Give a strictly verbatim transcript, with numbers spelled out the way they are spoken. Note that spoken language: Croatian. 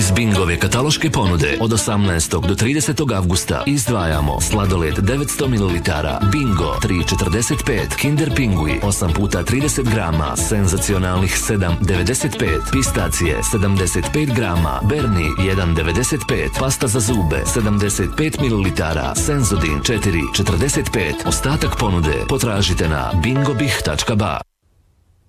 Iz Bingove kataloške ponude od osamnaestog do tridesetog avgusta izdvajamo sladoled devetsto mililitara Bingo tri četrdeset pet, Kinder Pingui osam puta trideset grama, senzacionalnih sedam devedeset pet, pistacije sedamdeset pet grama, Berni jedan devedeset pet, pasta za zube sedamdeset pet mililitara, Senzodin četiri četrdeset pet. Ostatak ponude potražite na bingobih tačka ba.